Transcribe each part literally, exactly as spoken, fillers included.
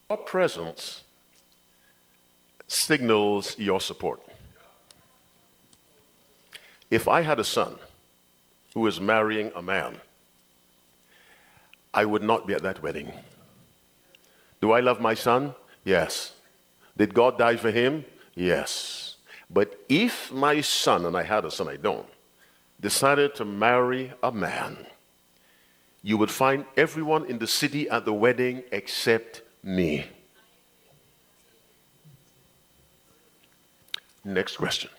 Your presence signals your support. If I had a son who is marrying a man, I would not be at that wedding. Do I love my son? Yes. Did God die for him? Yes. But if my son, and I had a son, I don't, decided to marry a man, you would find everyone in the city at the wedding except me. Next question.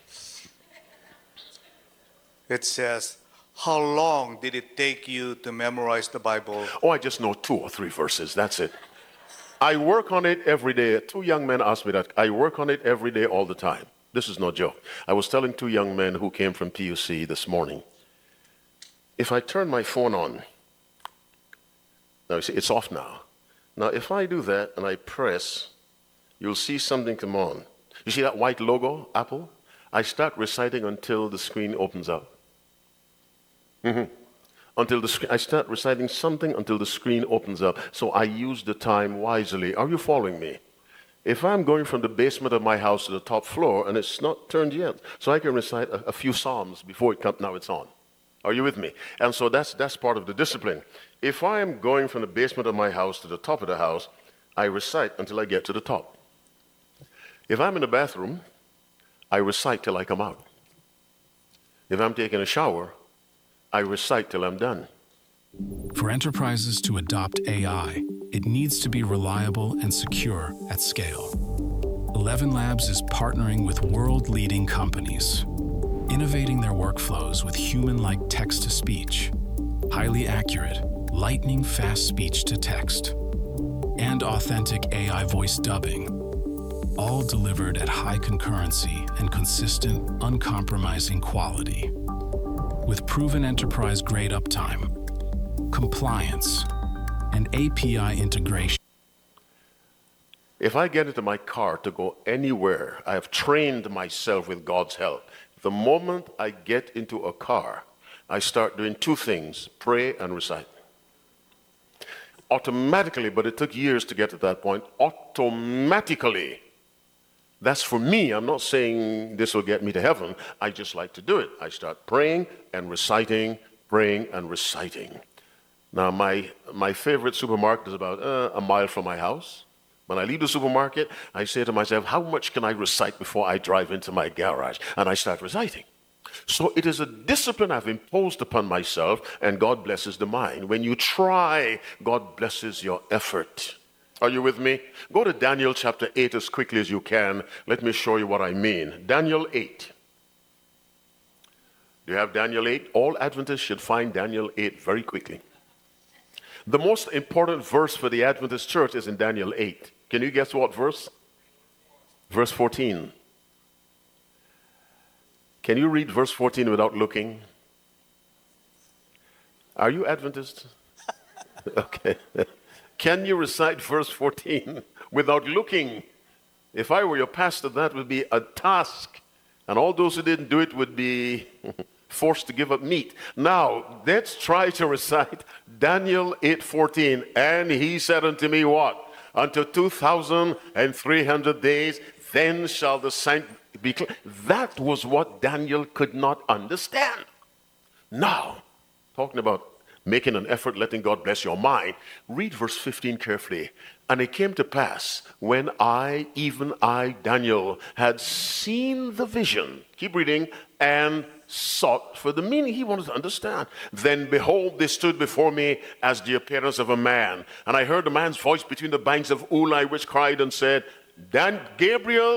It says, how long did it take you to memorize the Bible? Oh, I just know two or three verses. That's it. I work on it every day. Two young men asked me that. I work on it every day all the time. This is no joke. I was telling two young men who came from P U C this morning, if I turn my phone on, now you see, it's off now. Now, if I do that and I press, you'll see something come on. You see that white logo, Apple? I start reciting until the screen opens up. Mm-hmm. Until the sc- I start reciting something until the screen opens up. So I use the time wisely. Are you following me? If I'm going from the basement of my house to the top floor and it's not turned yet, so I can recite a, a few psalms before it comes. Now it's on. Are you with me? And so that's that's part of the discipline. If I am going from the basement of my house to the top of the house, I recite until I get to the top. If I'm in the bathroom, I recite till I come out. If I'm taking a shower, I recite till I'm done. For enterprises to adopt A I, it needs to be reliable and secure at scale. Eleven Labs is partnering with world-leading companies, innovating their workflows with human-like text-to-speech, highly accurate, lightning-fast speech-to-text, and authentic A I voice dubbing, all delivered at high concurrency and consistent, uncompromising quality. With proven enterprise-grade uptime, compliance, and A P I integration. If I get into my car to go anywhere, I have trained myself with God's help. The moment I get into a car, I start doing two things, pray and recite. Automatically, but it took years to get to that point, automatically. That's for me. I'm not saying this will get me to heaven. I just like to do it. I start praying and reciting, praying and reciting. Now, my, my favorite supermarket is about uh, a mile from my house. When I leave the supermarket, I say to myself, how much can I recite before I drive into my garage? And I start reciting. So it is a discipline I've imposed upon myself, and God blesses the mind. When you try, God blesses your effort. Are you with me? Go to Daniel chapter eight as quickly as you can. Let me show you what I mean. Daniel eight. Do you have Daniel eight? All Adventists should find Daniel eight very quickly. The most important verse for the Adventist church is in Daniel eight. Can you guess what verse? Verse fourteen. Can you read verse fourteen without looking? Are you Adventist? Okay. Can you recite verse fourteen without looking? If I were your pastor, that would be a task. And all those who didn't do it would be forced to give up meat. Now, let's try to recite Daniel eight fourteen. And he said unto me, what? Unto two thousand three hundred days, then shall the saint be clear. That was what Daniel could not understand. Now, talking about making an effort, letting God bless your mind, read verse fifteen carefully. And it came to pass, when I, even I, Daniel, had seen the vision, keep reading, and sought for the meaning. He wanted to understand. Then behold, they stood before me as the appearance of a man. And I heard a man's voice between the banks of Ulai, which cried and said, Dan Gabriel,